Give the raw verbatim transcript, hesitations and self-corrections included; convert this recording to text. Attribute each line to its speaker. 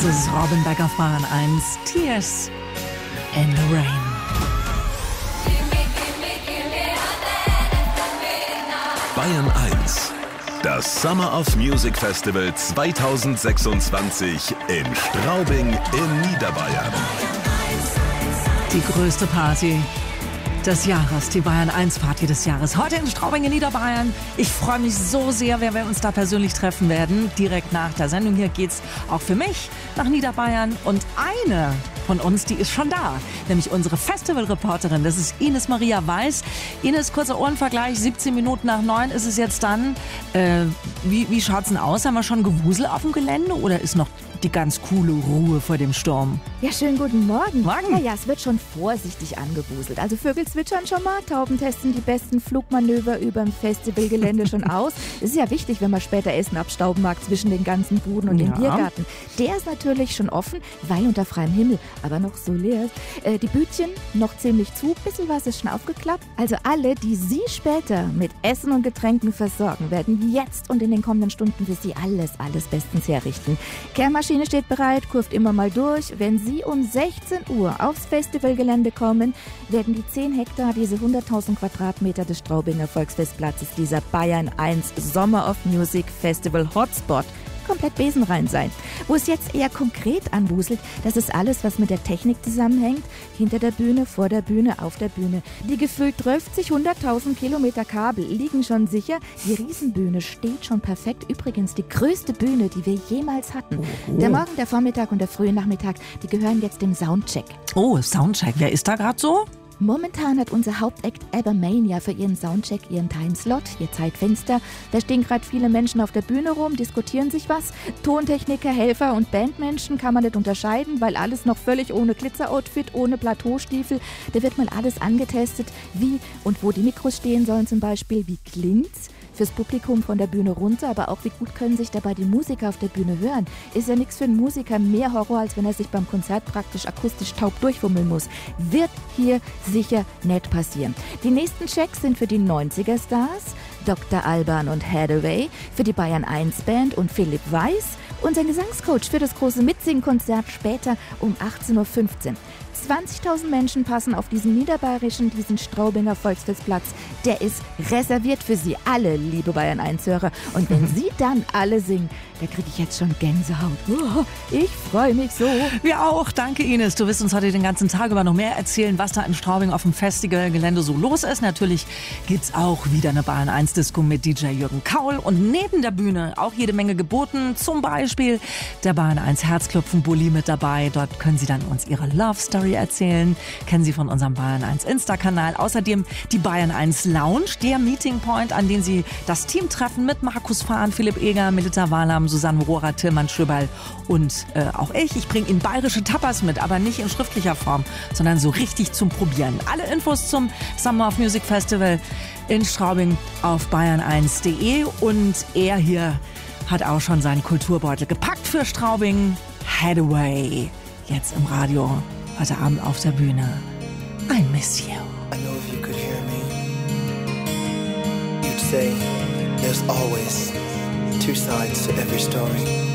Speaker 1: ist Robin Beck auf Bayern eins. Tears in the Rain.
Speaker 2: Bayern eins. Das Summer of Music Festival zweitausendsechsundzwanzig in Straubing in Niederbayern.
Speaker 1: Die größte Party des Jahres, die Bayern eins Party des Jahres. Heute in Straubing in Niederbayern. Ich freue mich so sehr, wenn wir uns da persönlich treffen werden. Direkt nach der Sendung hier geht's auch für mich nach Niederbayern. Und eine von uns, die ist schon da. Nämlich unsere Festivalreporterin. Das ist Ines Maria Weiß. Ines, kurzer Ohrenvergleich. siebzehn Minuten nach neun ist es jetzt dann. Äh, wie wie schaut's denn aus? Haben wir schon Gewusel auf dem Gelände oder ist noch die ganz coole Ruhe vor dem Sturm?
Speaker 3: Ja, schönen guten Morgen.
Speaker 1: Morgen.
Speaker 3: Ja, ja, es wird schon vorsichtig angewuselt. Also Vögel zwitschern schon mal, Tauben testen die besten Flugmanöver über dem Festivalgelände schon aus. Es ist ja wichtig, wenn man später Essen abstauben mag zwischen den ganzen Buden und
Speaker 1: Ja.
Speaker 3: dem Biergarten. Der ist natürlich schon offen, weil unter freiem Himmel, aber noch so leer. Äh, die Bütchen noch ziemlich zu, bisschen was ist schon aufgeklappt. Also alle, die Sie später mit Essen und Getränken versorgen, werden jetzt und in den kommenden Stunden für Sie alles, alles bestens herrichten. Kehrmaschine steht bereit, kurft immer mal durch. Wenn Sie um sechzehn Uhr aufs Festivalgelände kommen, werden die zehn Hektar, diese hunderttausend Quadratmeter des Straubinger Volksfestplatzes, dieser Bayern eins Summer of Music Festival Hotspot, komplett besenrein sein. Wo es jetzt eher konkret anwuselt, das ist alles, was mit der Technik zusammenhängt. Hinter der Bühne, vor der Bühne, auf der Bühne. Die gefühlt zwölfzig, hunderttausend Kilometer Kabel liegen schon sicher. Die Riesenbühne steht schon perfekt. Übrigens die größte Bühne, die wir jemals hatten.
Speaker 1: Oh.
Speaker 3: Der Morgen, der Vormittag und der frühe Nachmittag, die gehören jetzt dem Soundcheck.
Speaker 1: Oh, Soundcheck. Wer ist da gerade so?
Speaker 3: Momentan hat unser Hauptakt Abermania für ihren Soundcheck ihren Timeslot, ihr Zeitfenster. Da stehen gerade viele Menschen auf der Bühne rum, diskutieren sich was. Tontechniker, Helfer und Bandmenschen kann man nicht unterscheiden, weil alles noch völlig ohne Glitzeroutfit, ohne Plateaustiefel. Da wird mal alles angetestet, wie und wo die Mikros stehen sollen zum Beispiel. Wie klingt's fürs Publikum von der Bühne runter, aber auch wie gut können sich dabei die Musiker auf der Bühne hören. Ist ja nichts für einen Musiker mehr Horror, als wenn er sich beim Konzert praktisch akustisch taub durchfummeln muss. Wird hier sicher nicht passieren. Die nächsten Checks sind für die neunziger-Stars, Doktor Alban und Hathaway, für die Bayern eins Band und Philipp Weiß, unser Gesangscoach für das große Mitsingen-Konzert später um achtzehn Uhr fünfzehn. zwanzigtausend Menschen passen auf diesen niederbayerischen, diesen Straubinger Volksfestplatz. Der ist reserviert für Sie alle, liebe Bayern eins Hörer. Und wenn Sie dann alle singen, da kriege ich jetzt schon Gänsehaut. Oh, ich freue mich so.
Speaker 1: Wir auch. Danke, Ines. Du wirst uns heute den ganzen Tag über noch mehr erzählen, was da in Straubing auf dem Festivalgelände so los ist. Natürlich gibt's auch wieder eine Bayern eins Disco mit D J Jürgen Kaul. Und neben der Bühne auch jede Menge geboten. Zum Beispiel der Bayern eins Herzklopfen-Bulli mit dabei. Dort können Sie dann uns Ihre Love Story erzählen. Kennen Sie von unserem Bayern eins Insta-Kanal. Außerdem die Bayern eins Lounge, der Meeting Point, an dem Sie das Team treffen mit Markus Fahn, Philipp Eger, Melita Wahlam, Susanne Rohrer, Tillmann Schöberl und äh, auch ich. Ich bringe Ihnen bayerische Tapas mit, aber nicht in schriftlicher Form, sondern so richtig zum Probieren. Alle Infos zum Summer of Music Festival in Straubing auf bayern eins punkt de und er hier hat auch schon seinen Kulturbeutel gepackt für Straubing. Hathaway, jetzt im Radio, heute Abend auf der Bühne. I miss you.
Speaker 4: I know if you could hear me, you'd say there's always two sides to every story.